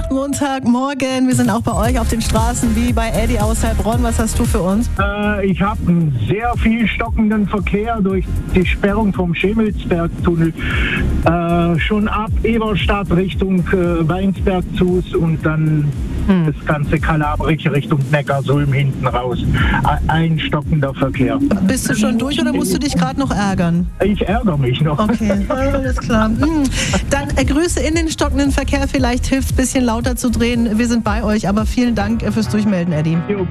Montagmorgen. Wir sind auch bei euch auf den Straßen wie bei Eddie aus Heilbronn. Was hast du für uns? Ich habe einen sehr viel stockenden Verkehr durch die Sperrung vom Schemelsbergtunnel. Schon ab Eberstadt Richtung Weinsberg zu und dann das ganze Kalabrische Richtung Neckarsulm hinten raus. Ein stockender Verkehr. Bist du schon durch oder musst du dich gerade noch ärgern? Ich ärgere mich noch. Okay, alles klar. Dann Grüße in den stockenden Verkehr. Vielleicht hilft es ein bisschen lauter zu drehen. Wir sind bei euch, aber vielen Dank fürs Durchmelden, Eddie.